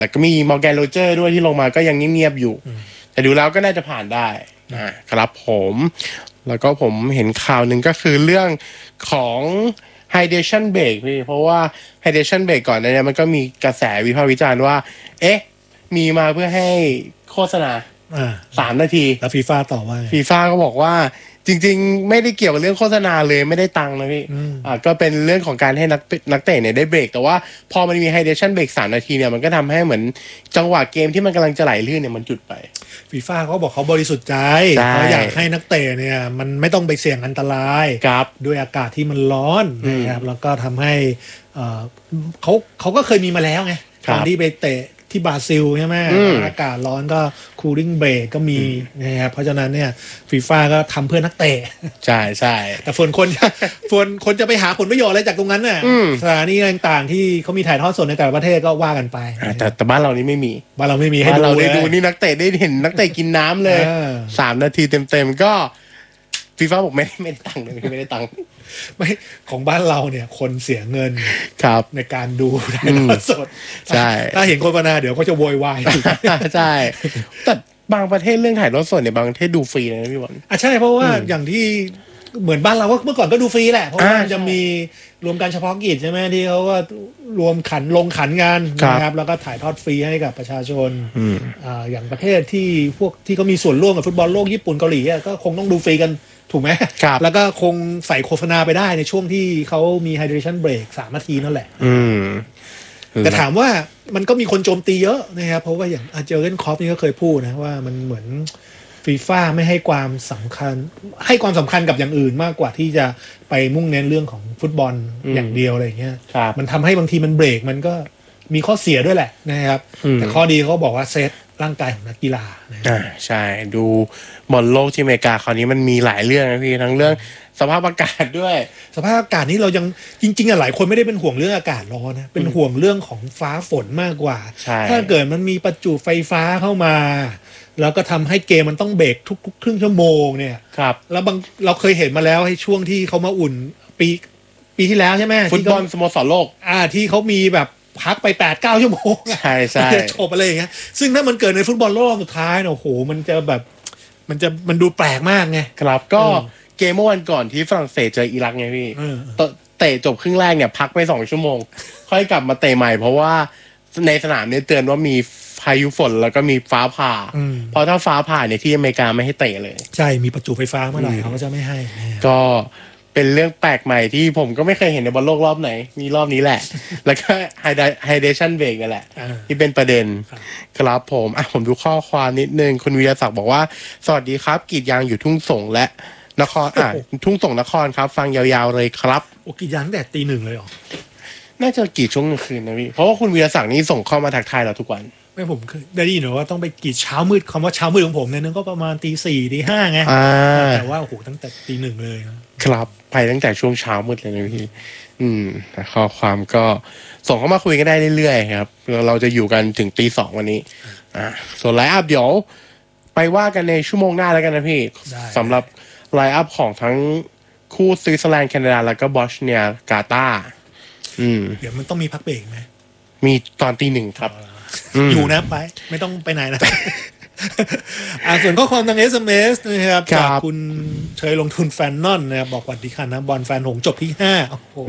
แต่ก็มีมอร์แกนโรเจอร์ด้วยที่ลงมาก็ยังเงียบๆอยู่แต่ดูแล้วก็น่าจะผ่านได้ครับผมแล้วก็ผมเห็นข่าวหนึ่งก็คือเรื่องของ hydration break พี่เพราะว่า hydration break ก่อนเนี่ยมันก็มีกระแสวิพากษ์วิจารณ์ว่าเอ๊ะมีมาเพื่อให้โฆษณา3 นาทีแล้วฟีฟ่าต่อว่าฟีฟ่าก็บอกว่าจริงๆไม่ได้เกี่ยวกับเรื่องโฆษณาเลยไม่ได้ตังค์นะพี่ก็เป็นเรื่องของการให้นักเตะเนี่ยได้เบรกแต่ว่าพอมันมีไฮเดชั่นเบรก3 นาทีเนี่ยมันก็ทำให้เหมือนจังหวะเกมที่มันกำลังจะไหลลื่นเนี่ยมันจุดไปฟีฟ่าเขาบอกเขาบริสุทธิ์ใจเขาอยากให้นักเตะเนี่ยมันไม่ต้องไปเสี่ยงอันตรายด้วยอากาศที่มันร้อนนะครับแล้วก็ทำให้เขาก็เคยมีมาแล้วไงตอนที่ไปเตะที่บราซิลใช่ไหมอากาศร้อนก็คูลิ่งเบรกก็มีนะครับเพราะฉะนั้นเนี่ยฟีฟ่าก็ทำเพื่อนักเตะใช่ใช่แต่ส่วนคนจะไปหาผลประโยชน์อะไรจากตรงนั้นน่ะสถานีต่างๆที่เขามีถ่ายทอดสดในแต่ละประเทศก็ว่ากันไปแต่บ้านเรานี่ไม่มีบ้านเราไม่มีให้เราได้ดูนี่นักเตะได้เห็นนักเตะกินน้ำเลย3 นาทีเต็มๆก็ฟีฟ่าบอกไม่ได้ตังค์เลยไม่ได้ตังค์ไม่ของบ้านเราเนี่ยคนเสียเงินในการดูถ่ายทอดสดใช่ถ้าเห็นโฆษณาเดี๋ยวก็จะโวยวายใช่แต่บางประเทศเรื่องถ่ายทอดสดเนี่ยบางประเทศดูฟรีนะพี่บอลใช่เพราะว่าอย่างที่เหมือนบ้านเราก็เมื่อก่อนก็ดูฟรีแหละเพราะว่าจะมีรวมการเฉพาะกิจใช่ไหมที่เขาก็รวมลงขันงานนะครับแล้วก็ถ่ายทอดฟรีให้กับประชาชนอย่างประเทศที่พวกที่เขามีส่วนร่วมกับฟุตบอลโลกญี่ปุ่นเกาหลีก็คงต้องดูฟรีกันถูกไหมแล้วก็คงใส่โฆษณาไปได้ในช่วงที่เขามี hydration break 3 นาทีนั่นแหละแต่ถามว่ามันก็มีคนโจมตีเยอะนะครับเพราะว่าอย่างเจอร์เกนคล็อปนี่ก็เคยพูดนะว่ามันเหมือนฟีฟ่าไม่ให้ความสำคัญกับอย่างอื่นมากกว่าที่จะไปมุ่งเน้นเรื่องของฟุตบอลอย่างเดียวอะไรอย่างเงี้ยมันทำให้บางทีมันเบรกมันก็มีข้อเสียด้วยแหละนะครับแต่ข้อดีเขาบอกว่าเซตร่างกายของนักกีฬาใช่ดูบอลโลกที่อเมริกาคราวนี้มันมีหลายเรื่องนะพี่ทั้งเรื่องสภาพอากาศด้วยสภาพอากาศนี้เรายังจริงๆหลายคนไม่ได้เป็นห่วงเรื่องอากาศร้อนนะเป็นห่วงเรื่องของฟ้าฝนมากกว่าถ้าเกิดมันมีประจุไฟฟ้าเข้ามาแล้วก็ทำให้เกมมันต้องเบรกทุกครึ่งชั่วโมงเนี่ยแล้วเราเคยเห็นมาแล้วให้ช่วงที่เขามาอุ่นปีที่แล้วใช่ไหมฟุตบอลสโมสรโลกที่เขามีแบบพักไป 8-9 ชั่วโมงใช่ใช่จบอะไรอย่างเงี้ยซึ่งถ้ามันเกิดในฟุตบอลโลกสุดท้ายเนี่ยโอ้โหมันจะแบบมันดูแปลกมากไงครับก็เกมเมื่อวันก่อนที่ฝรั่งเศสเจออิรักไงพี่เตะจบครึ่งแรกเนี่ยพักไป2 ชั่วโมงค่อยกลับมาเตะใหม่เพราะว่าในสนามเนี่ยเตือนว่ามีพายุฝนแล้วก็มีฟ้าผ่าเพราะถ้าฟ้าผ่าเนี่ยที่อเมริกาไม่ให้เตะเลยใช่มีประจุไฟฟ้าเมื่อไหร่เขาก็จะไม่ให้ก็เป็นเรื่องแปลกใหม่ที่ผมก็ไม่เคยเห็นในบอลโลกรอบไหนมีรอบนี้แหละแล้วก็hydration break นั่นแหละที่เป็นประเด็นครับผมดูข้อความนิดนึงคุณวีรศักดิ์บอกว่าสวัสดีครับกรีดยางอยู่ทุ่งสงและนครทุ่งสงนครครับฟังยาวๆเลยครับกรีดยางตั้งแต่ตี 1เลยหรอน่าจะกรีดช่วงกลางคืนนะพี่เพราะว่าคุณวีรศักดิ์นี่ส่งเข้ามาทักทายเราทุกวันไม่ผมได้ยินว่าต้องไปกรีดเช้ามืดคำว่าเช้ามืดของผมเนี่ยนึงก็ประมาณตี 4 ตี 5ไงแต่ว่าโอ้โหตั้งแต่ตี 1เลยครับไปตั้งแต่ช่วงเช้ามืดเลยนะพี่ข้อความก็ส่งเข้ามาคุยกันได้เรื่อยๆครับเราจะอยู่กันถึงตี 2วันนี้ส่วนไลฟ์อัพเดี๋ยวไปว่ากันในชั่วโมงหน้าแล้วกันนะพี่สำหรับไลฟ์อัพของทั้งคู่สวิตเซอร์แลนด์แคนาดาแล้วก็บอสเนียกาตาร์เดี๋ยวมันต้องมีพักเบรกไหมมีตอนตี 1ครับอยู่นะไปไม่ต้องไปไหนนะส่วนข้อความทาง SMS นะครับจากคุณเชยลงทุนแฟนนอนนะครับบอกวัสดีค่ะนะบอลแฟนหงจบที่5โอ้โห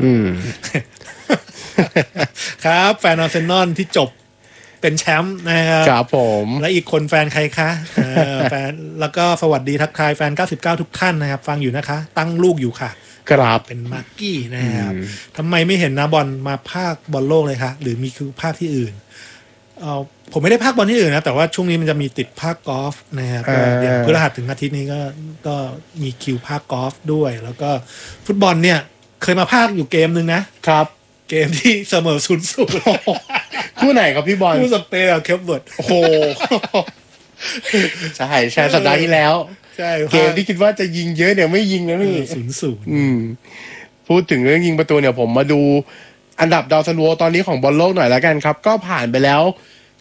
ครับแฟนอาร์เซนอลที่จบเป็นแชมป์นะครับครับผมและอีกคนแฟนใครคะแฟนแล้วก็สวัสดีทักทายแฟน99ทุกท่านนะครับฟังอยู่นะคะตั้งลูกอยู่ค่ะครับเป็นมาร์กี้นะครับทำไมไม่เห็นนะบอลมาภาคบอลโลกเลยคะหรือมีคือภาคที่อื่นผมไม่ได้ภาคบอลที่อื่นนะแต่ว่าช่วงนี้มันจะมีติดภาคกอล์ฟนะครับอย่างพฤหัสถึงอาทิตย์นี้ก็มีคิวภาคกอล์ฟด้วยแล้วก็ฟุตบอลเนี่ยเคยมาภาคอยู่เกมนึงนะครับเกมที่เสมอ0-0 คู่ไหนครับพี่บอลคู่สเปนกับเคปเวิร์ดโอ้โหใช่สัปดาห์ที่แล้วใช่เกมที่คิดว่าจะยิงเยอะเนี่ยไม่ยิงนะพี่ 0-0 พูดถึงเรื่องยิงประตูเนี่ยผมมาดูอันดับดาวซันโวตอนนี้ของบอลโลกหน่อยแล้วกันครับก็ผ่านไปแล้ว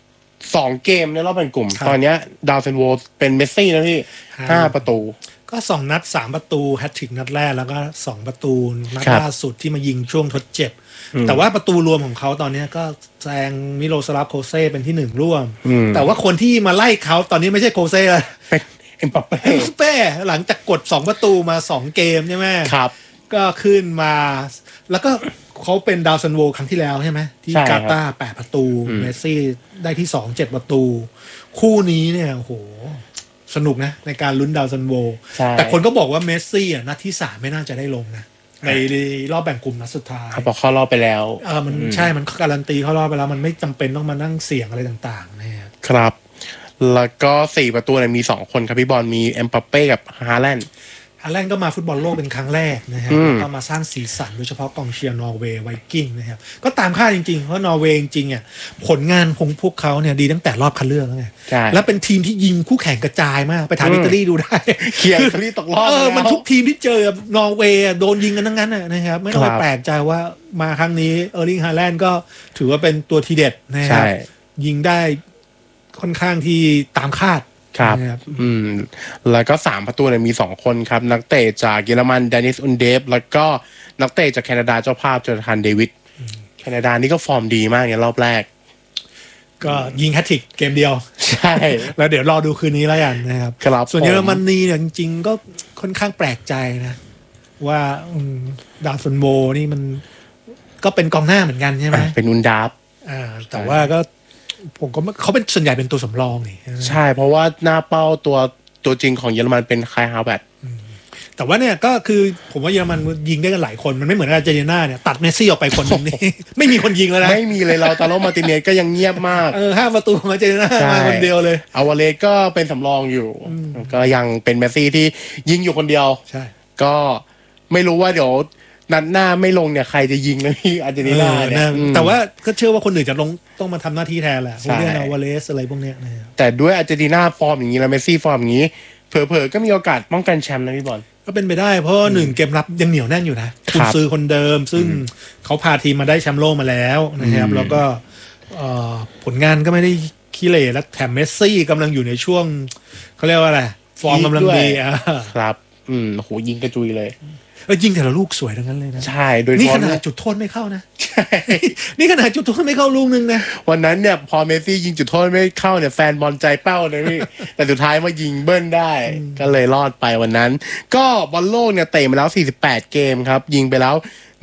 2 เกมในรอบแบ่งกลุ่มตอนนี้ดาวเซนโวเป็นเมสซี่นะพี่5 ประตูก็2 นัด3 ประตูแฮตทริกนัดแรกแล้วก็2 ประตูนัดล่าสุดที่มายิงช่วงทดเจ็บแต่ว่าประตูรวมของเขาตอนนี้ก็แซงมิโลสลาฟโคเซ่เป็นที่1ร่วมแต่ว่าคนที่มาไล่เขาตอนนี้ไม่ใช่โคเซ่แล้วเป็นเอ็มบัปเป้หลังจากกด2 ประตูมา2 เกมใช่ไหมครับก็ขึ้นมาแล้วก็เขาเป็นดาวซันโวครั้งที่แล้วใช่ไหมที่กาตาร์8 ประตูเมสซี่ได้ที่2 7 ประตูคู่นี้เนี่ยโอ้โหสนุกนะในการลุ้นดาวซันโวแต่คนก็บอกว่าเมสซี่นัดที่3ไม่น่าจะได้ลงนะในรอบแบ่งกลุ่มนัดสุดท้ายเขาบอกเข้ารอบไปแล้วมันใช่มันการันตีเข้ารอบไปแล้วมันไม่จำเป็นต้องมานั่งเสี่ยงอะไรต่างๆนะครับแล้วก็4 ประตูเนี่ยมี2 คนครับพี่บอลมีเอ็มบัปเป้กับฮาแลนด์ก็มาฟุตบอลโลกเป็นครั้งแรกนะครับก็มาสร้างสีสันโดยเฉพาะกองเชียร์นอร์เวย์ไวกิ้งนะครับก็ตามคาดจริงๆเพราะนอร์เวย์จริงๆผลงานของพวกเขาเนี่ยดีตั้งแต่รอบคัดเลือกแล้วไงแล้วเป็นทีมที่ยิงคู่แข่งกระจายมากไปถามอิตาลีดูได้เคลียร์อิตาลีตกรอบมันทุกทีมที่เจอนอร์เวย์โดนยิงกันทั้งนั้นนะครับไม่ต้องไปแปลกใจว่ามาครั้งนี้เออร์ลิงฮาแลนด์ก็ถือว่าเป็นตัวทีเด็ดนะครับยิงได้ค่อนข้างที่ตามคาดครับแล้วก็3 ประตูเนี่ยมี2 คนครับนักเตะจากเยอรมันเดนิสอุนเดฟแล้วก็นักเตะจากแคนาดาเจ้าภาพโจนาธานเดวิดแคนาดานี่ก็ฟอร์มดีมากในรอบแรกก็ยิงแฮตทริกเกมเดียวใช่แล้วเดี๋ยวรอดูคืนนี้แล้วกันนะครับส่วนเยอรมนีเนี่ยจริงๆก็ค่อนข้างแปลกใจนะว่าดาวซันโวนี่มันก็เป็นกองหน้าเหมือนกันใช่ไหมเป็นอุนดาฟแต่ว่าก็ผมก็เขาเป็นส่วนใหญ่เป็นตัวสำรองนี่ใช่เพราะว่าหน้าเป้าตัวจริงของเยอรมันเป็นไคลฮาวเวร์ตแต่ว่าเนี่ยก็คือผมว่าเยอรมันยิงได้กันหลายคนมันไม่เหมือนอาร์เจนตินาเนี่ยตัดเมสซี่ออกไปคนนึงนี่ไม่มีคนยิงแล้วนะไม่มีเลยเราตาโลมาติเนสก็ยังเงียบมาก 5 ประตูของอาร์เจนตินามาคนเดียวเลยอาวาเลสก็เป็นสำรองอยู่ก็ยังเป็นเมสซี่ที่ยิงอยู่คนเดียวใช่ก็ไม่รู้ว่าเดี๋ยวนัดหน้าไม่ลงเนี่ยใครจะยิงนะพี่อาร์เจนตินาเนี่ยแต่ว่าก็เชื่อว่าคนอื่นจะลงต้องมาทำหน้าที่แทนแหละพวกเรื่องอาวาเลสอะไรพวกเนี้ยแต่ด้วยอาร์เจนตินาฟอร์มอย่างนี้แล้วเมสซี่ฟอร์มอย่างนี้เผลอๆก็มีโอกาสป้องกันแชมป์นะพี่บอลก็เป็นไปได้เพราะ1 เกมรับยังเหนียวแน่นอยู่นะคุณซื้อคนเดิมซึ่งเขาพาทีมมาได้แชมป์โลกมาแล้วนะครับแล้วก็ผลงานก็ไม่ได้ขี้เหร่และแถมเมสซี่กำลังอยู่ในช่วงเขาเรียกว่าอะไรฟอร์มกำลังดีครับโหยิงกระจุยเลยยิงแต่ละลูกสวยทั้งนั้นเลยนะใช่โดยนี่ขนาดจุดโทษไม่เข้านะใช่นี่ขนาดจุดโทษไม่เข้าลูกนึงนะวันนั้นเนี่ยพอเมสซี่ยิงจุดโทษไม่เข้าเนี่ยแฟนบอลใจเป้าเลยพี่แต่สุดท้ายมายิงเบิ้ลได้ก็เลยรอดไปวันนั้นก็บอลโลกเนี่ยเตะมาแล้ว48 เกมครับยิงไปแล้ว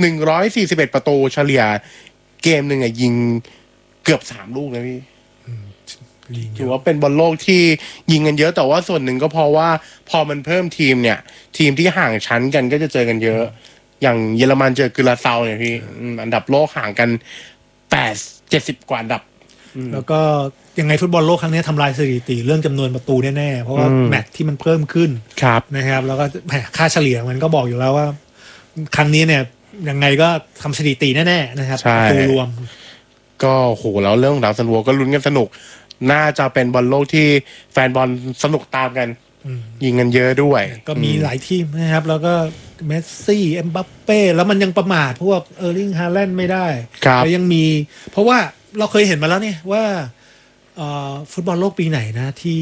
141 ประตูเฉลี่ยเกมนึงยิงเกือบ3 ลูกนะพี่ถือว่าเป็นบอลโลกที่ยิงกันเยอะแต่ว่าส่วนหนึ่งก็เพราะว่าพอมันเพิ่มทีมเนี่ยทีมที่ห่างชั้นกันก็จะเจอกันเยอะอย่างเยอรมันเจอกุราเซาเนี่ยพี่อันดับโลกห่างกัน70 กว่าอันดับแล้วก็ยังไงฟุตบอลโลกครั้งนี้ทำลายสถิติเรื่องจำนวนประตูแน่ๆเพราะว่าแมตช์ที่มันเพิ่มขึ้นนะครับแล้วก็ค่าเฉลี่ยมันก็บอกอยู่แล้วว่าครั้งนี้เนี่ยยังไงก็ทำสถิติแน่ๆนะครับประตูรวมก็โหแล้วเรื่องดาวซันโวก็ลุ้นกันสนุกน่าจะเป็นบอลโลกที่แฟนบอลสนุกตามกันยิงกันเยอะด้วยก็มีหลายทีมนะครับแล้วก็เมสซี่เอ็มบัปเป้แล้วมันยังประมาทพวกเออร์ลิงฮาแลนด์ไม่ได้แล้วยังมีเพราะว่าเราเคยเห็นมาแล้วเนี่ยว่าฟุตบอลโลกปีไหนนะที่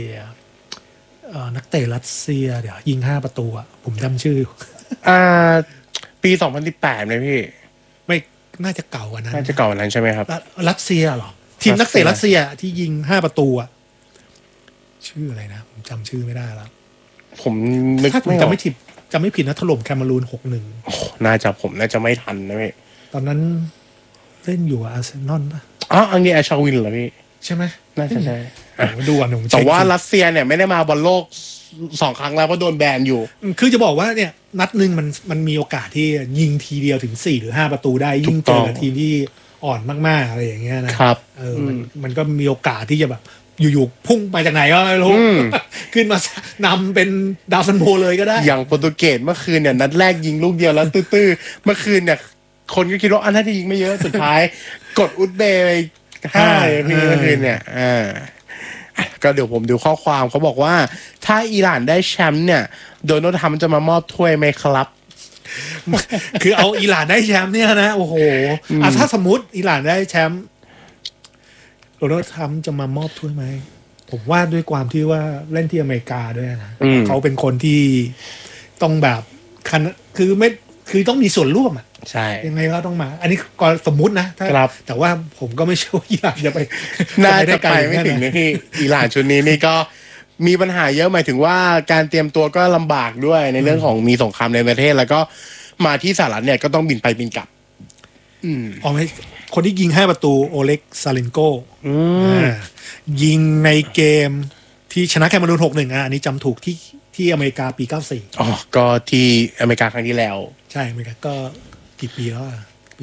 นักเตะรัสเซียเดี๋ยวยิง5 ประตูอ่ะผมจำชื่อปี2018เลยพี่ไม่น่าจะเก่ากว่านั้นน่าจะเก่ากว่านั้นใช่ไหมครับรัสเซียเหรอทีมนักเตะรัสเซียที่ยิง5 ประตูอ่ะชื่ออะไรนะผมจำชื่อไม่ได้แล้วผมนึกถ้าผมจำไม่ผิดนะถล่มแคเมรูน 6-1 โอ้น่าจะไม่ทันนะพี่ตอนนั้นเล่นอยู่อาร์เซนอลป่ะอันนี้อาชาวินเหรอพี่ใช่ไหมน่าจะใช่มาดูกันแต่ว่ารัสเซียเนี่ยไม่ได้มาบอลโลก2 ครั้งแล้วเพราะโดนแบนอยู่คือจะบอกว่าเนี่ยนัดนึงมันมีโอกาสที่ยิงทีเดียวถึง4 หรือ 5 ประตูได้ยิ่งเจอกับทีมที่อ่อนมากๆอะไรอย่างเงี้ยนะครับมันก็มีโอกาสที่จะแบบอยู่ๆพุ่งไปจากไหนก็ไม่รู้ขึ้นมานำเป็นดาวซันโวเลยก็ได้อย่างโปรตุเกสเมื่อคืนเนี่ยนัดแรกยิงลูกเดียวแล้วตื้อๆเมื่อคืนเนี่ยคนก็คิดว่าน่าจะยิงไม่เยอะสุดท้ายกดอุซเบย์ไป5พี่เมื่อคืนเนี่ยก็เดี๋ยวผมดูข้อความเขาบอกว่าถ้าอิหร่านได้แชมป์เนี่ยโดนัลด์ทรัมป์จะมามอบถ้วยไหมครับคือเอาอิหร่านได้แชมป์เนี่ยนะโอ้โหถ้าสมมติอิหร่านได้แชมป์โดนัลด์ทรัมป์จะมามอบถ้วยไหมผมว่าด้วยความที่ว่าเล่นที่อเมริกาด้วยนะเขาเป็นคนที่ต้องแบบคือไม่คือต้องมีส่วนร่วมอ่ะใช่ยังไงก็ต้องมาอันนี้ก็สมมุตินะแต่ว่าผมก็ไม่เชื่อว่าอิหร่านจะไปน่าจะไปไม่ถึงนะพี่อิหร่านชุดนี้นี่ก็มีปัญหาเยอะหมายถึงว่าการเตรียมตัวก็ลำบากด้วยในเรื่องของมีสงครามในประเทศแล้วก็มาที่สหรัฐเนี่ยก็ต้องบินไปบินกลับไม่คนที่ยิง5 ประตูโอเล็กซาเลนโกยิงในเกมที่ชนะแคเมรูน 6-1อันนี้จำถูกที่อเมริกาปี94 ก็ที่อเมริกาครั้งที่แล้วใช่อเมริกาก็กี่ปีแล้วปี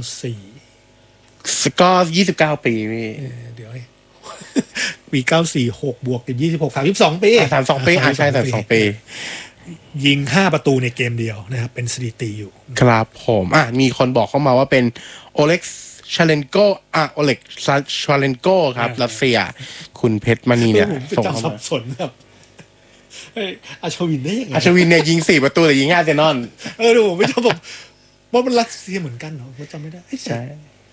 94 ก็29 ปีพี่เดี๋ยวปี94 6บวกกับ26 32 ปี 32 ปีใช่32 ปียิง5 ประตูในเกมเดียวนะครับเป็นสถิติอยู่ครับผมมีคนบอกเข้ามาว่าเป็นโอเล็กชาเลนโกโอเล็กชาเลนโกครับรัสเซียคุณเพชรมณีเนี่ยส่งเข้ามาสับสนครับอาชวินได้ยังไงอาชวินเนี่ยยิง4 ประตูแต่ยิง5 เซนอนดูผมไม่ชอบผมว่ามันรัสเซียเหมือนกันเหรอผมจำไม่ได้ใช่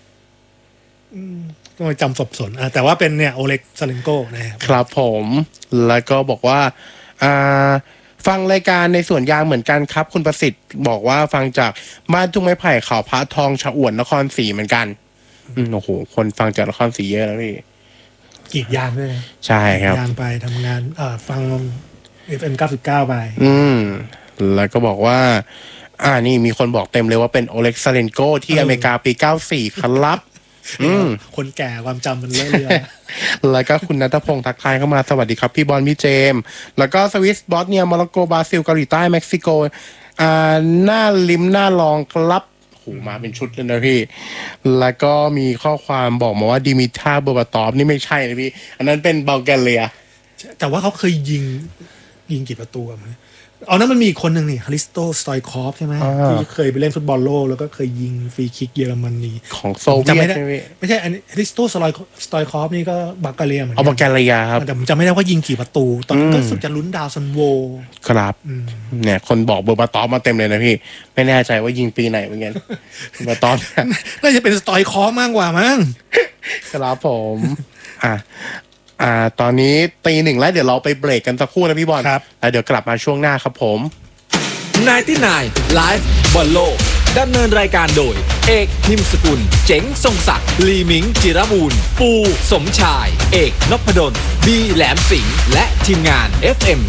ก็มาจำสับสนแต่ว่าเป็นเนี่ยโอเล็กซาเลนโกนะครับครับผมแล้วก็บอกว่าฟังรายการในสวนยางเหมือนกันครับคุณประสิทธิ์บอกว่าฟังจากบ้านทุ่งไม้ไผ่เขาพระทองชะอวดนครศรีเหมือนกันโอ้โหคนฟังจากนครศรีเยอะแล้วพี่กรีดยางด้วยใช่ครับยางไปทำงานฟัง FM 99ไปแล้วก็บอกว่านี่มีคนบอกเต็มเลยว่าเป็นโอเล็กซาเลนโกที่อเมริกาปี94ครับคนแก่ความจำมันเลื่อนแล้วก็คุณณัฐพงศ์ทักทายเข้ามาสวัสดีครับพี่บอลพี่เจมแล้วก็สวิสบอสเนียโมร็อกโกบราซิลเกาหลีใต้เม็กซิโกหน้าลิ้มหน้าลองครับโหมาเป็นชุดเลยนะพี่แล้วก็มีข้อความบอกมาว่าดิมิทราเบอร์บาตอฟนี่ไม่ใช่นะพี่อันนั้นเป็นบัลแกเรียแต่ว่าเขาเคยยิงกี่ประตูมั้ยนั้นมันมีคนหนึ่งนี่ฮาริสโตสไตอยคอฟใช่ไหมที่เคยไปเล่นฟุตบอลโลกแล้วก็เคยยิงฟรีคิกเยอรมนีของโซเวียตไม่ใช่อันนี้ฮาริสโตสไตอยคอฟนี่ก็บัลแกเรียเหมือนกันบัลแกเรียครับแต่ผมจำไม่ได้ว่ายิงกี่ประตูตอนนั้นก็สุดจะลุ้นดาวซันโวครับเนี่ยคนบอกเบอร์บาตอฟมาเต็มเลยนะพี่ไม่แน่ใจว่ายิงปีไหนเหมือนกันเบอร์บาตอฟน่าจะเป็นสไตอยคอฟมากกว่ามั้งครับผมตอนนี้1:00แล้วเดี๋ยวเราไปเบรกกันสักครู่นะพี่บอลครับแล้วเดี๋ยวกลับมาช่วงหน้าครับผม 99 Live บอลโลกดำเนินรายการโดยเอกนิมสกุลเจ๋งทรงศักดิ์ลีมิงจิรบูรณ์ปูสมชายเอกนพดลบีแหลมสิงห์และทีมงาน FM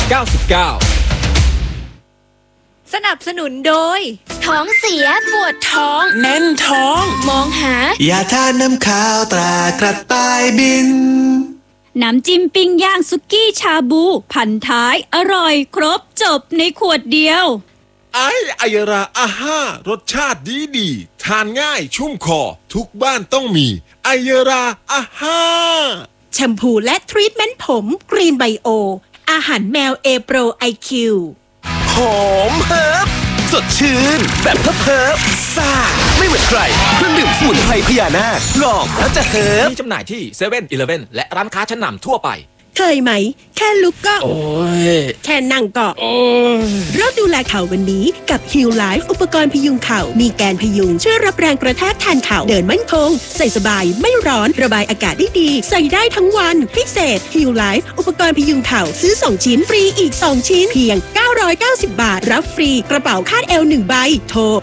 99 สนับสนุนโดยท้องเสียปวดท้องแน่นท้องมองหายาทาน้ำขาวตรากระต่ายบินน้ำจิ้มปิ้งย่างสุกี้ชาบูพันท้ายอร่อยครบจบในขวดเดียวอายราอาห้ารสชาติดีทานง่ายชุ่มคอทุกบ้านต้องมีอายราอาห้าแชมพูและทรีทเมนต์ผมกรีนไบโออาหารแมวเอโปรไอคิวหอมเฮิร์บสดชื่นแบบเพิบซ่าไม่เหมือนใครเครื่องดื่มสมุนไพรพญานาคลองแล้วจะเฮิร์บมีจำหน่ายที่7-Eleven และร้านค้าชั้นนำทั่วไปเคยไหมแค่ลุกก็โอ้ยแค่นั่งก็โอ้ยเริ่มดูแลเข่าวันนี้กับ Heal Life อุปกรณ์พยุงเข่ามีแกนพยุงช่วยรับแรงกระแทกแทนเข่าเดินมั่นคงใส่สบายไม่ร้อนระบายอากาศได้ดีใส่ได้ทั้งวันพิเศษ Heal Life อุปกรณ์พยุงเข่าซื้อ2ชิ้นฟรีอีก2ชิ้นเพียง990 บาทรับฟรีกระเป๋าคาดเอว1ใบโทร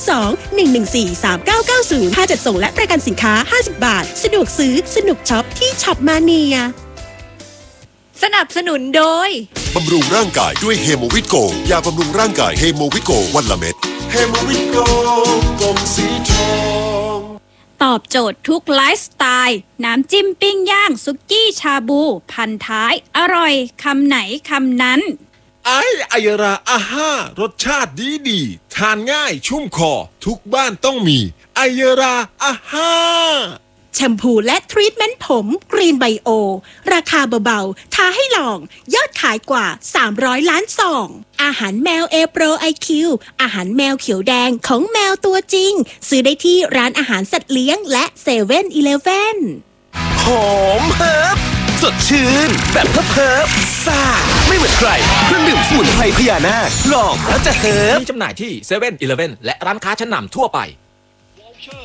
02-114-3990ค่าจัดส่งและประกันสินค้า50 บาทสะดวกซื้อสนุกช็อปที่ช็อปมาเนียสนับสนุนโดยบำรุงร่างกายด้วยเฮโมวิตโกยาบำรุงร่างกายเฮโมวิตโกวันละเม็ดเฮโมวิตโกกลมสีทองตอบโจทย์ทุกไลฟ์สไตล์น้ำจิ้มปิ้งย่างสุกี้ชาบูพันท้ายอร่อยคำไหนคำนั้นอายราอาห้ารสชาติดีทานง่ายชุ่มคอทุกบ้านต้องมีอายราอาห้าแชมพูและทรีทเมนต์ผมกรีนไบโอราคาเบาๆท้าให้ลองยอดขายกว่า300 ล้านซองอาหารแมวเอโปรไอคิวอาหารแมวเขียวแดงของแมวตัวจริงซื้อได้ที่ร้านอาหารสัตว์เลี้ยงและ7-Eleven หอมเฮิร์บสดชื่นแบบเพิบซ่าไม่เหมือนใครเครื่องดื่มสมุนไพรพญานาคลองแล้วจะเฮิร์บมีจำหน่ายที่7-Eleven และร้านค้าชั้นนำทั่วไป